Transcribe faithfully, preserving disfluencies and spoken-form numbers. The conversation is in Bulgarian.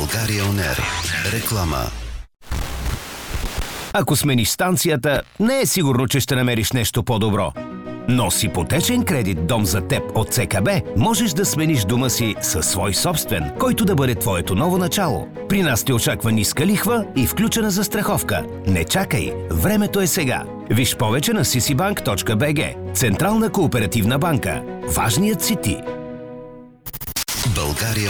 България он ер. Реклама. Ако смениш станцията, не е сигурно, че ще намериш нещо по-добро. Но с ипотечен кредит «Дом за теб» от ЦКБ можеш да смениш дома си със свой собствен, който да бъде твоето ново начало. При нас те очаква ниска лихва и включена застраховка. Не чакай, времето е сега. Виж повече на си си банк точка би джи. Централна кооперативна банка. Важният си ти. България